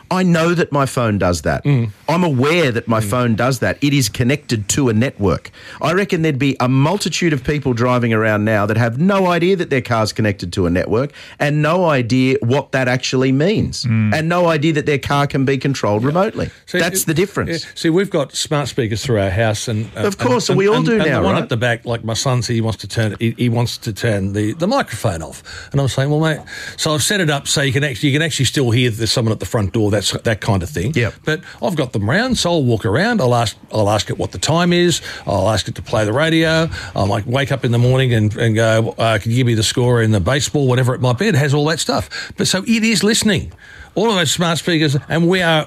I know that my phone does that. I'm aware that my phone does that. It is connected to a network. I reckon there'd be a multitude of people driving around now that have no idea that their car's connected to a network and no idea what that actually means and no idea that their car can be controlled remotely. That's the difference. See, we've got smart speakers through our house, and of course, and we all do now, the one right? at the back, like my son, he wants to turn the microphone off, and I'm saying, well, mate, so I've set it up so you can actually still hear there's someone at the front door. That's that kind of thing. Yeah. But I've got them round, so I'll walk around. I'll ask it what the time is. I'll ask it to play the radio. I might wake up in the morning and go, can you give me the score in the baseball, whatever it might be. It has all that stuff. But so it is listening. All of those smart speakers, and we are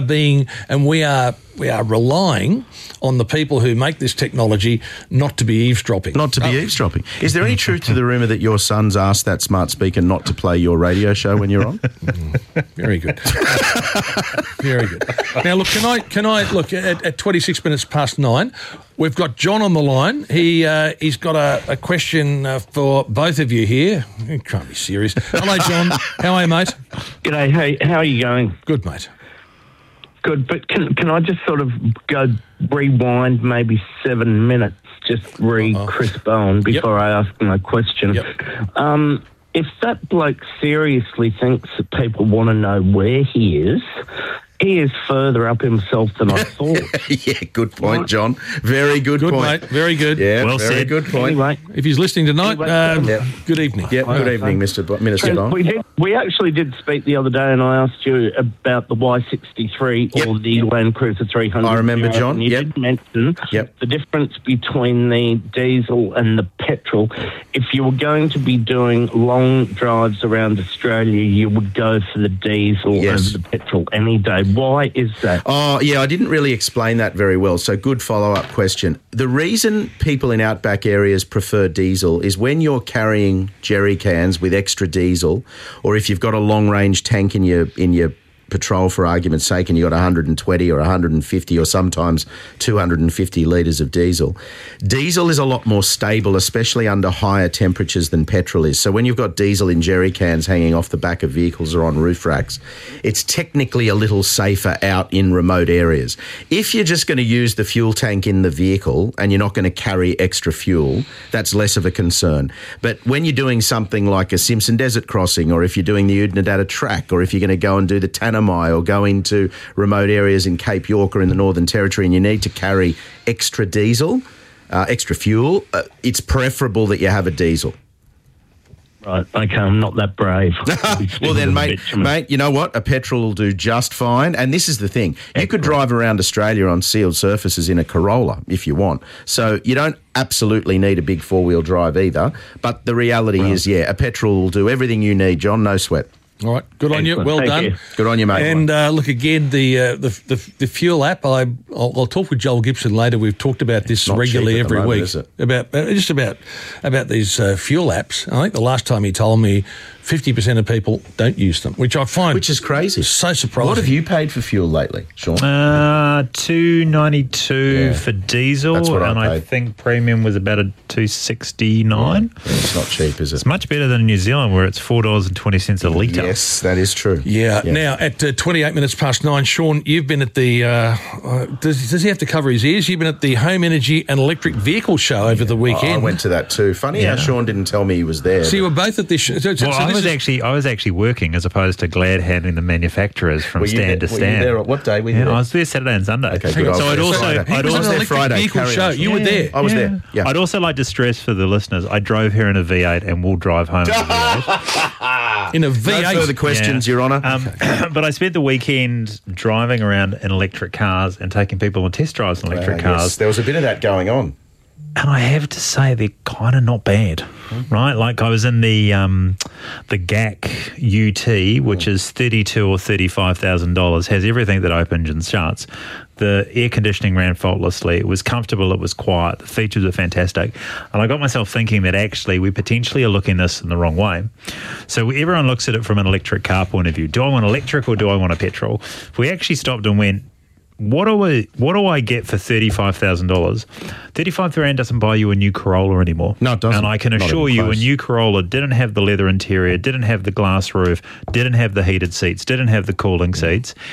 relying on the people who make this technology not to be eavesdropping. Not to be eavesdropping. Is there any truth to the rumour that your son's asked that smart speaker not to play your radio show when you're on? Very good. Very good. Now, look, can I look at 26 minutes past 9? We've got John on the line. He's got a question for both of you here. You can't be serious. Hello, John. How are you, mate? G'day. Hey, how are you going? Good, mate. Good, but can I just sort of go rewind maybe 7 minutes, just Chris Bowen before I ask my question? Yep. If that bloke seriously thinks that people want to know where he is further up himself than I thought. Yeah, good point, John. Very good point. Mate. Very good. Yeah, well very said. Good point. Anyway, If he's listening tonight, good evening. Yeah, good evening, Minister Bowen. we actually did speak the other day, and I asked you about the Y63 or the Land Cruiser 300. I remember, John. And you did mention the difference between the diesel and the petrol. If you were going to be doing long drives around Australia, you would go for the diesel over the petrol any day. Why is that? Oh, yeah, I didn't really explain that very well, so good follow-up question. The reason people in outback areas prefer diesel is when you're carrying jerry cans with extra diesel, or if you've got a long-range tank in your patrol, for argument's sake, and you've got 120 or 150 or sometimes 250 litres of diesel. Diesel is a lot more stable, especially under higher temperatures than petrol is. So when you've got diesel in jerry cans hanging off the back of vehicles or on roof racks, it's technically a little safer out in remote areas. If you're just going to use the fuel tank in the vehicle and you're not going to carry extra fuel, that's less of a concern. But when you're doing something like a Simpson Desert Crossing, or if you're doing the Oodnadatta Track, or if you're going to go and do the Tanami or go into remote areas in Cape York or in the Northern Territory and you need to carry extra diesel, extra fuel, it's preferable that you have a diesel. Right, okay, I'm not that brave. Well then, mate, you know what? A petrol will do just fine. And this is the thing. You could drive around Australia on sealed surfaces in a Corolla if you want. So you don't absolutely need a big four-wheel drive either. But the reality is, a petrol will do everything you need, John, no sweat. All right, good on you. Well done. you. Good on you, mate. And look again, the fuel app. I'll talk with Joel Gibson later. We've talked about this Not regularly cheap at the every moment, week is it? about these fuel apps. I think the last time he told me 50% of people don't use them, which I find Which is crazy. so surprising. What have you paid for fuel lately, Sean? $2.92 for diesel, That's what I and I paid. think premium was about a $2.69. Yeah, it's not cheap, is it? It's much better than New Zealand, where it's $4.20 a litre. Yes, that is true. Yeah. Now, at 28 minutes past 9, Sean, you've been at the... does he have to cover his ears? You've been at the Home Energy and Electric Vehicle Show over the weekend. I went to that too. Funny how Sean didn't tell me he was there. So you were both at this show. I was actually working as opposed to glad handing the manufacturers from stand to stand. Were you there? What day were you there? I was there Saturday and Sunday. Okay, good. So I was there Electric Friday. Vehicle Carry Show. on. You were there. I was there. Yeah. I'd also like to stress for the listeners, I drove here in a V8 and will drive home in a V8. In a V8. No further questions, Your Honour. But I spent the weekend driving around in electric cars and taking people on test drives in electric cars. Yes, there was a bit of that going on. And I have to say, they're kind of not bad, right? Like I was in the GAC UT, which is $32,000 or $35,000, has everything that open engine shuts. The air conditioning ran faultlessly. It was comfortable. It was quiet. The features were fantastic. And I got myself thinking that actually we potentially are looking at this in the wrong way. So everyone looks at it from an electric car point of view. Do I want electric or do I want a petrol? If we actually stopped and went, what do I get for $35,000? $35,000 doesn't buy you a new Corolla anymore. No, it doesn't. And I can Not assure even you, a close. new Corolla didn't have the leather interior, didn't have the glass roof, didn't have the heated seats, didn't have the cooling seats,